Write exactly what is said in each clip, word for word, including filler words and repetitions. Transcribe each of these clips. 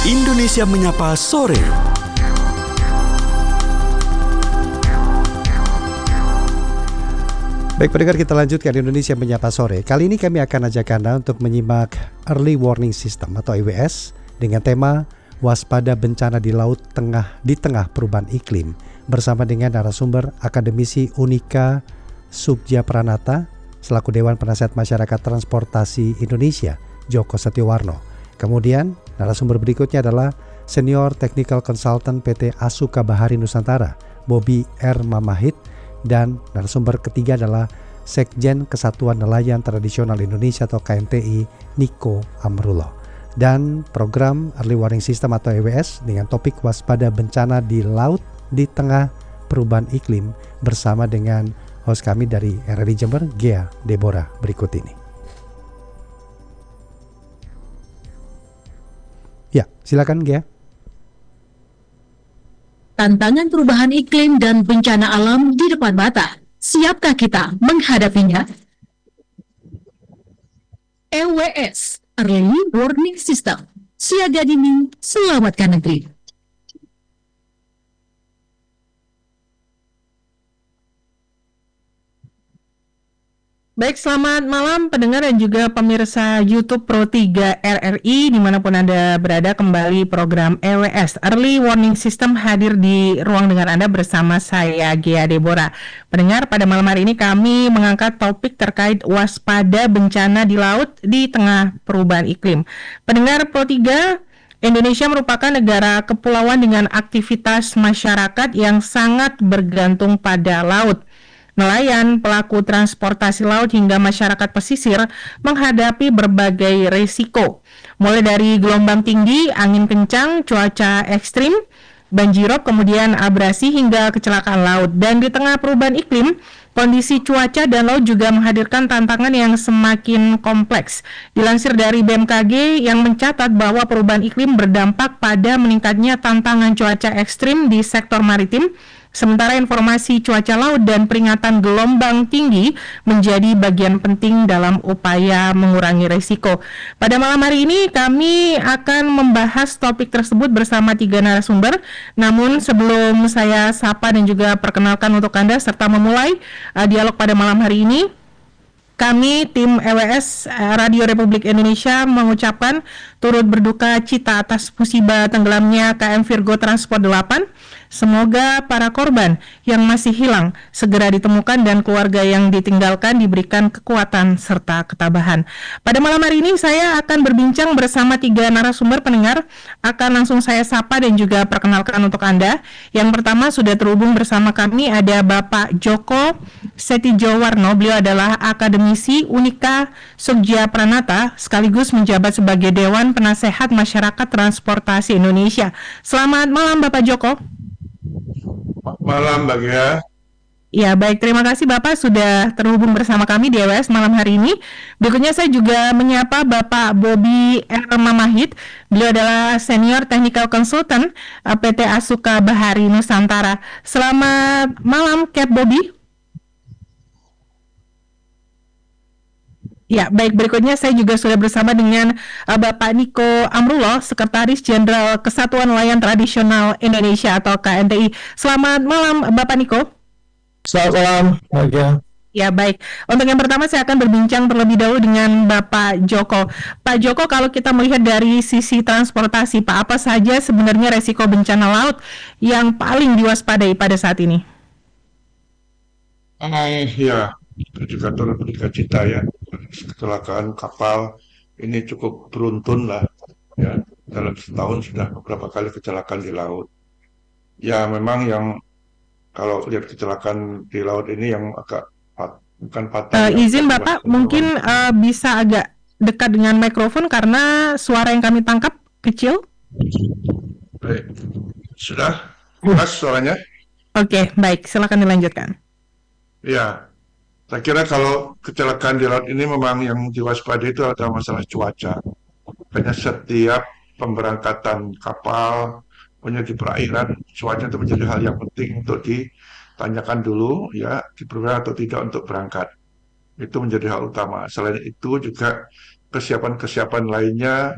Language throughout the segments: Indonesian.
Indonesia Menyapa Sore. Baik pendengar, kita lanjutkan Indonesia Menyapa Sore. Kali ini kami akan ajak Anda untuk menyimak Early Warning System atau E W S dengan tema Waspada Bencana di Laut Tengah di Tengah Perubahan Iklim bersama dengan narasumber akademisi Unika Sukjapranata selaku Dewan Penasihat Masyarakat Transportasi Indonesia Joko Setiowarno. Kemudian narasumber berikutnya adalah Senior Technical Consultant P T Asuka Bahari Nusantara Bobi R. Mamahit. Dan narasumber ketiga adalah Sekjen Kesatuan Nelayan Tradisional Indonesia atau K N T I Niko Amrullah. Dan program Early Warning System atau E W S dengan topik waspada bencana di laut di tengah perubahan iklim bersama dengan host kami dari R R I Jember, Ghea Deborah berikut ini. Ya, silakan Ghea. Tantangan perubahan iklim dan bencana alam di depan mata. Siapkah kita menghadapinya? E W S, Early Warning System. Siaga dini, selamatkan negeri. Baik, selamat malam pendengar dan juga pemirsa YouTube Pro tiga R R I dimanapun Anda berada. Kembali program E W S Early Warning System hadir di ruang dengar Anda bersama saya Ghea Deborah. Pendengar, pada malam hari ini kami mengangkat topik terkait waspada bencana di laut di tengah perubahan iklim. Pendengar Pro tiga, Indonesia merupakan negara kepulauan dengan aktivitas masyarakat yang sangat bergantung pada laut. Nelayan, pelaku transportasi laut hingga masyarakat pesisir menghadapi berbagai resiko, mulai dari gelombang tinggi, angin kencang, cuaca ekstrim, banjirop, kemudian abrasi hingga kecelakaan laut. Dan di tengah perubahan iklim, kondisi cuaca dan laut juga menghadirkan tantangan yang semakin kompleks. Dilansir dari B M K G yang mencatat bahwa perubahan iklim berdampak pada meningkatnya tantangan cuaca ekstrim di sektor maritim, sementara informasi cuaca laut dan peringatan gelombang tinggi menjadi bagian penting dalam upaya mengurangi risiko. Pada malam hari ini kami akan membahas topik tersebut bersama tiga narasumber. Namun sebelum saya sapa dan juga perkenalkan untuk Anda serta memulai uh, dialog pada malam hari ini, kami tim E W S Radio Republik Indonesia mengucapkan turut berduka cita atas musibah tenggelamnya K M Virgo Transport delapan. Semoga para korban yang masih hilang segera ditemukan dan keluarga yang ditinggalkan diberikan kekuatan serta ketabahan. Pada malam hari ini saya akan berbincang bersama tiga narasumber. Pendengar, akan langsung saya sapa dan juga perkenalkan untuk Anda. Yang pertama sudah terhubung bersama kami ada Bapak Joko Setiowarno. Beliau adalah akademisi Unika Sukjapranata sekaligus menjabat sebagai Dewan Penasehat Masyarakat Transportasi Indonesia. Selamat malam Bapak Joko. Malam Mbak Ghea. Ya, baik, terima kasih Bapak sudah terhubung bersama kami di E W S malam hari ini. Berikutnya saya juga menyapa Bapak Bobi R. Mamahit. Beliau adalah Senior Technical Consultant uh, P T Asuka Bahari Nusantara. Selamat malam Cap Bobi. Ya, baik, berikutnya saya juga sudah bersama dengan uh, Bapak Niko Amrullah, Sekretaris Jenderal Kesatuan Nelayan Tradisional Indonesia atau K N T I. Selamat malam Bapak Niko. Selamat malam, Mbak Ghea. Ya, baik. Untuk yang pertama saya akan berbincang terlebih dahulu dengan Bapak Joko. Pak Joko, kalau kita melihat dari sisi transportasi, Pak, apa saja sebenarnya resiko bencana laut yang paling diwaspadai pada saat ini? Eh, ya, itu juga turut berduka cita ya. Kecelakaan kapal ini cukup beruntun lah ya. Dalam setahun sudah beberapa kali kecelakaan di laut. Ya, memang yang kalau lihat kecelakaan di laut ini yang agak pat, bukan Uh, patah. izin Bapak, mungkin uh, bisa agak dekat dengan mikrofon karena suara yang kami tangkap kecil. Baik. Sudah? Pas suaranya? Oke, baik. Silakan dilanjutkan. Ya, saya kira kalau kecelakaan di laut ini memang yang diwaspadai itu adalah masalah cuaca. Karena setiap pemberangkatan kapal, punya di perairan, cuaca itu menjadi hal yang penting untuk ditanyakan dulu, ya, diperbolehkan atau tidak untuk berangkat. Itu menjadi hal utama. Selain itu juga kesiapan-kesiapan lainnya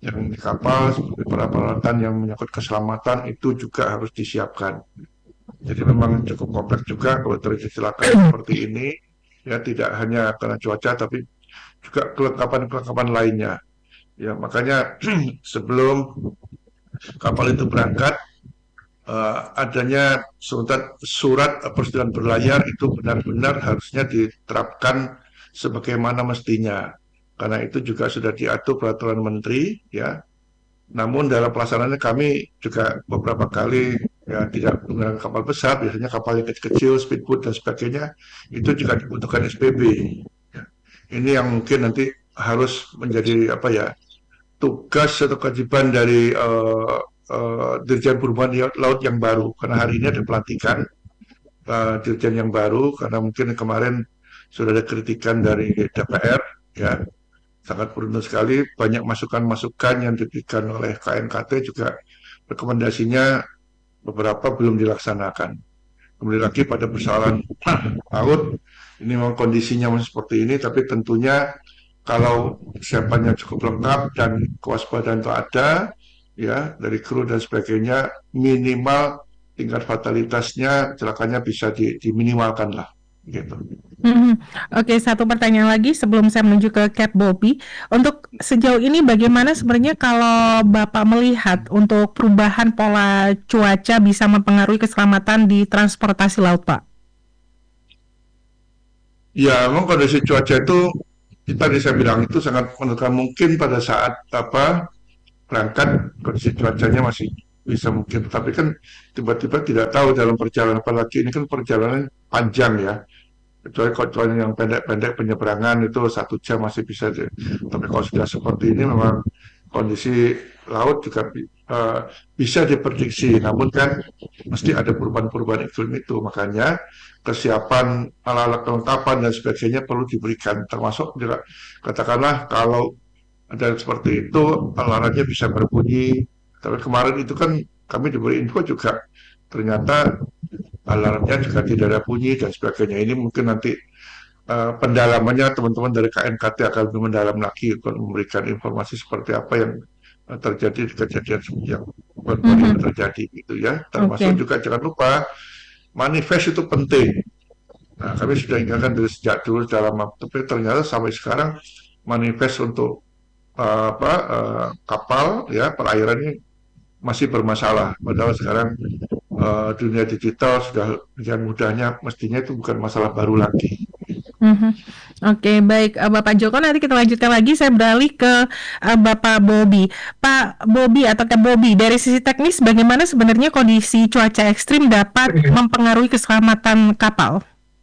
yang di kapal, seperti peralatan yang menyangkut keselamatan itu juga harus disiapkan. Jadi memang cukup kompleks juga kalau terjadi kecelakaan seperti ini, ya tidak hanya karena cuaca tapi juga kelengkapan-kelengkapan lainnya. Ya makanya sebelum kapal itu berangkat, uh, adanya surat, surat persetujuan berlayar itu benar-benar harusnya diterapkan sebagaimana mestinya. Karena itu juga sudah diatur peraturan menteri, ya. Namun dalam pelaksanaannya kami juga beberapa kali ya tidak menggunakan kapal besar, biasanya kapal yang kecil-kecil, speedboat dan sebagainya, itu juga dibutuhkan S P B. Ya. Ini yang mungkin nanti harus menjadi apa ya tugas atau kewajiban dari uh, uh, Dirjen Perhubungan Laut yang baru, karena hari ini ada pelantikan uh, Dirjen yang baru, karena mungkin kemarin sudah ada kritikan dari D P R, ya sangat beruntung sekali banyak masukan-masukan yang diberikan oleh K N K T juga rekomendasinya beberapa belum dilaksanakan. Kembali lagi pada persoalan laut, ini memang kondisinya masih seperti ini, tapi tentunya kalau persiapannya cukup lengkap dan kewaspadaan itu ada, ya dari kru dan sebagainya, minimal tingkat fatalitasnya, celakanya bisa di, diminimalkan lah, gitu. Mhm. Oke, satu pertanyaan lagi sebelum saya menuju ke Cap Bobby. Untuk sejauh ini bagaimana sebenarnya kalau Bapak melihat untuk perubahan pola cuaca bisa mempengaruhi keselamatan di transportasi laut, Pak? Ya, memang kondisi cuaca itu, kita tadi saya bilang itu sangat menentukan. Mungkin pada saat apa berangkat kondisi cuacanya masih bisa mungkin, tapi kan tiba-tiba tidak tahu dalam perjalanan, apalagi ini kan perjalanan panjang ya. Kecuali kalau yang pendek-pendek penyeberangan itu satu jam masih bisa. Tapi kalau sudah seperti ini memang kondisi laut juga uh, bisa diprediksi. Namun kan mesti ada perubahan-perubahan iklim itu. Makanya kesiapan alat-alat kelengkapan dan sebagainya perlu diberikan. Termasuk juga katakanlah kalau ada seperti itu alarmnya bisa berbunyi. Tapi kemarin itu kan kami diberi info juga ternyata alarmnya juga tidak ada bunyi dan sebagainya. Ini mungkin nanti uh, pendalamannya teman-teman dari K N K T akan lebih mendalam lagi untuk memberikan informasi seperti apa yang uh, terjadi di kejadian yang baru mm-hmm. terjadi gitu ya. Termasuk okay. juga jangan lupa manifest itu penting. Nah, kami sudah ingatkan dari sejak dulu dalam tapi ternyata sampai sekarang manifest untuk uh, apa uh, kapal ya perairan ini masih bermasalah. Padahal sekarang Uh, dunia digital sudah dengan mudahnya, mestinya itu bukan masalah baru lagi. Mm-hmm. Oke, okay, baik uh, Bapak Joko, nanti kita lanjutkan lagi. Saya beralih ke uh, Bapak Bobby. Pak Bobby atau Kak Bobby, dari sisi teknis bagaimana sebenarnya kondisi cuaca ekstrim dapat mempengaruhi keselamatan kapal?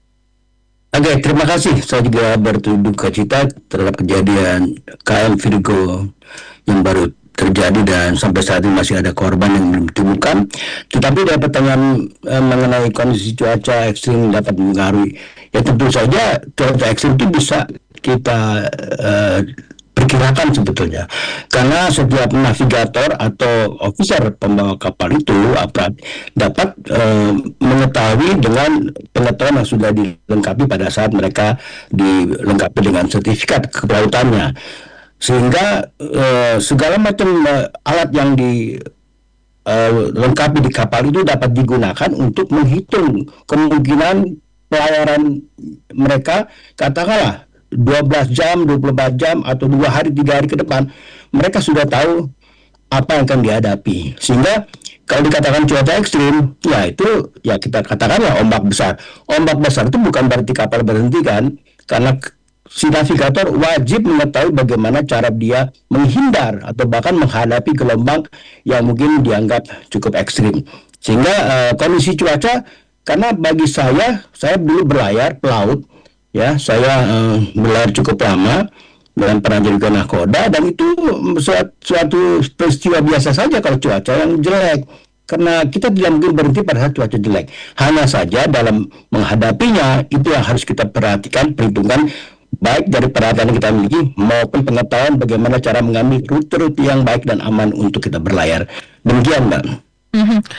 Oke, okay, terima kasih. Saya juga berduka cita terhadap kejadian K M Virgo yang baru terjadi dan sampai saat ini masih ada korban yang belum ditemukan. Tetapi dari pertanyaan eh, mengenai kondisi cuaca ekstrim dapat mengaruhi, ya tentu saja cuaca ekstrim itu bisa kita eh, perkirakan sebetulnya, karena setiap navigator atau officer pembawa kapal itu apa, dapat eh, mengetahui dengan pengetahuan yang sudah dilengkapi pada saat mereka dilengkapi dengan sertifikat kelautannya. Sehingga uh, segala macam uh, alat yang dilengkapi uh, di kapal itu dapat digunakan untuk menghitung kemungkinan pelayaran mereka, katakanlah dua belas jam, dua puluh empat jam, atau dua hari, tiga hari ke depan. Mereka sudah tahu apa yang akan dihadapi. Sehingga kalau dikatakan cuaca ekstrim, ya itu ya kita katakanlah ombak besar. Ombak besar itu bukan berarti kapal berhenti kan, karena si navigator wajib mengetahui bagaimana cara dia menghindar atau bahkan menghadapi gelombang yang mungkin dianggap cukup ekstrim. Sehingga uh, kondisi cuaca, karena bagi saya, saya dulu berlayar pelaut, ya saya uh, berlayar cukup lama dan pernah jadi nahkoda, dan itu suatu, suatu peristiwa biasa saja kalau cuaca yang jelek. Karena kita tidak mungkin berhenti pada saat cuaca jelek. Hanya saja dalam menghadapinya itu yang harus kita perhatikan, perhitungan baik dari peralatan yang kita miliki maupun pengetahuan bagaimana cara mengambil rute-rute yang baik dan aman untuk kita berlayar. Demikian, Mbak. Mm-hmm.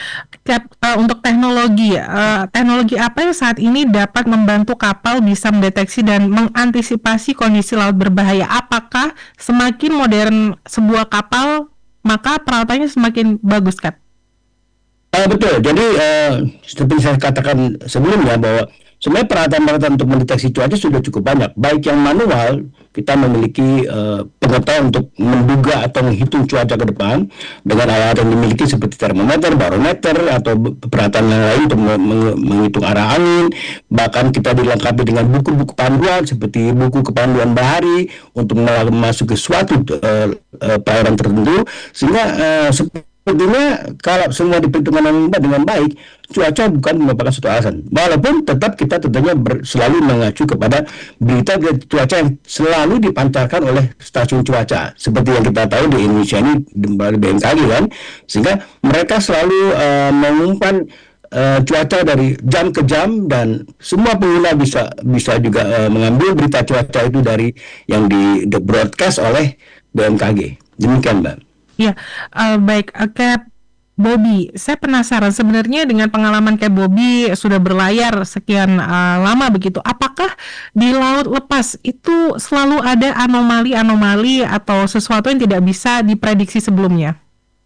Cap, uh, untuk teknologi, uh, teknologi apa yang saat ini dapat membantu kapal bisa mendeteksi dan mengantisipasi kondisi laut berbahaya? Apakah semakin modern sebuah kapal, maka perawatannya semakin bagus, Cap? Uh, betul. Jadi uh, seperti saya katakan sebelumnya bahwa sebenarnya peralatan-peralatan untuk mendeteksi cuaca sudah cukup banyak. Baik yang manual, kita memiliki uh, pengetahuan untuk menduga atau menghitung cuaca ke depan dengan alat yang dimiliki seperti termometer, barometer, atau peralatan yang lain untuk menghitung arah angin. Bahkan kita dilengkapi dengan buku-buku panduan seperti buku kepanduan bahari untuk masuk ke suatu uh, uh, perairan tertentu, sehingga uh, Sepertinya kalau semua diperhitungkan dengan baik, cuaca bukan merupakan suatu alasan. Walaupun tetap kita tentunya ber, selalu mengacu kepada berita cuaca yang selalu dipancarkan oleh stasiun cuaca. Seperti yang kita tahu di Indonesia ini dari B M K G kan, sehingga mereka selalu uh, mengumumkan uh, cuaca dari jam ke jam dan semua pengguna bisa bisa juga uh, mengambil berita cuaca itu dari yang di, di broadcast oleh B M K G. Demikian, Mbak. Ya, uh, baik, uh, Cap Bobby, saya penasaran sebenarnya dengan pengalaman Cap Bobby sudah berlayar sekian uh, lama begitu, apakah di laut lepas itu selalu ada anomali-anomali atau sesuatu yang tidak bisa diprediksi sebelumnya?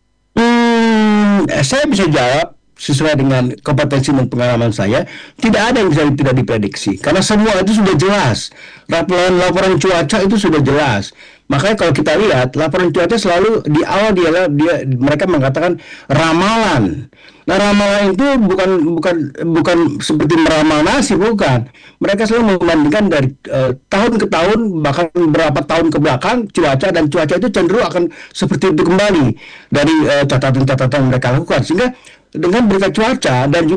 Hmm, saya bisa jawab sesuai dengan kompetensi dan pengalaman saya, tidak ada yang bisa tidak diprediksi karena semua itu sudah jelas. Laporan laporan cuaca itu sudah jelas. Makanya kalau kita lihat laporan cuaca selalu di awal dia dia mereka mengatakan ramalan. Nah, ramalan itu bukan bukan bukan seperti meramal nasi, bukan. Mereka selalu membandingkan dari uh, tahun ke tahun, bahkan beberapa tahun ke belakang cuaca, dan cuaca itu cenderung akan seperti itu kembali dari uh, catatan-catatan mereka lakukan. Sehingga dengan berita cuaca dan juga